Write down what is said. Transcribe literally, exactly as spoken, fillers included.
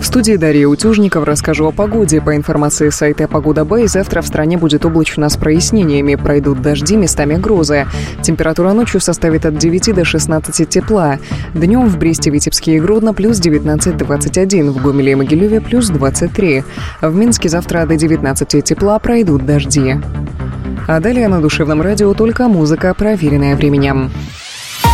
студии Дарья Утюжникова. Расскажу о погоде. По информации сайта Погода Бэй, завтра в стране будет облачно с прояснениями. Пройдут дожди, местами грозы. Температура ночью составит от девяти до шестнадцати тепла. Днем в Бресте, Витебске и Гродно плюс девятнадцать - двадцать один. В Гомеле и Могилеве плюс двадцать три. В Минске завтра до девятнадцати тепла, пройдут дожди. А далее на Душевном радио только музыка, проверенная временем.